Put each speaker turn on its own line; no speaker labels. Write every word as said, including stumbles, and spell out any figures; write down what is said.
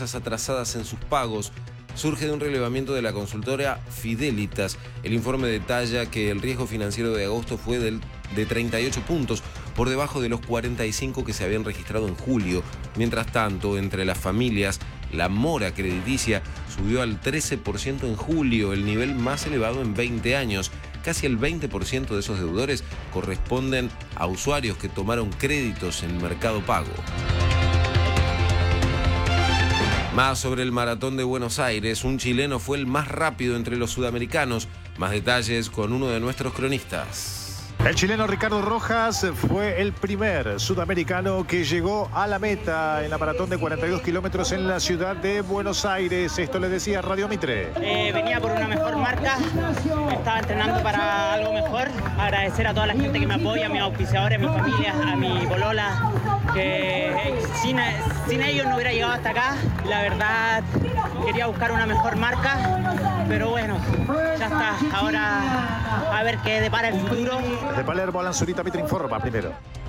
empresas atrasadas en sus pagos. Surge de un relevamiento de la consultora Fidelitas. El informe detalla que el riesgo financiero de agosto fue del, de treinta y ocho puntos, por debajo de los cuarenta y cinco que se habían registrado en julio. Mientras tanto, entre las familias, la mora crediticia subió al trece por ciento en julio, el nivel más elevado en veinte años. Casi el veinte por ciento de esos deudores corresponden a usuarios que tomaron créditos en Mercado Pago. Más sobre el Maratón de Buenos Aires. Un chileno fue el más rápido entre los sudamericanos. Más detalles con uno de nuestros cronistas.
El chileno Ricardo Rojas fue el primer sudamericano que llegó a la meta en la maratón de cuarenta y dos kilómetros en la ciudad de Buenos Aires. Esto le decía Radio Mitre.
Eh, venía por una mejor marca, estaba entrenando para algo mejor. Agradecer a toda la gente que me apoya, a mis auspiciadores, a mi familia, a mi polola, que sin, sin ellos no hubiera llegado hasta acá. La verdad, quería buscar una mejor marca, pero bueno, ya está. Ahora a ver qué depara el futuro.
Desde Palermo, Alan Zurita, Mitre informa primero.